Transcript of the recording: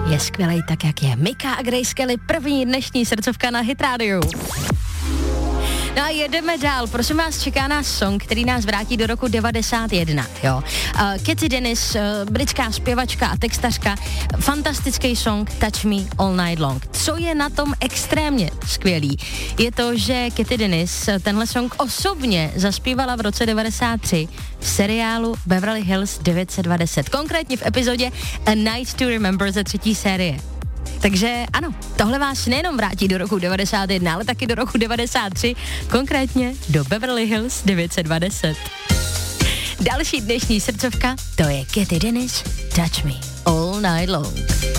je skvělej tak, jak je. Mika a Grace Kelly, první dnešní srdcovka na Hit Radio. No a jedeme dál, prosím vás, čeká nás song, který nás vrátí do roku 91, jo. Katy Dennis, britská zpěvačka a textařka, fantastický song Touch Me All Night Long. Co je na tom extrémně skvělý, je to, že Katy Dennis tenhle song osobně zaspívala v roce 93 v seriálu Beverly Hills 920, konkrétně v epizodě A Night to Remember ze 3. série. Takže ano, tohle vás nejenom vrátí do roku 91, ale taky do roku 93, konkrétně do Beverly Hills 920. Další dnešní srdcovka, to je Katy Dennis, Touch Me All Night Long.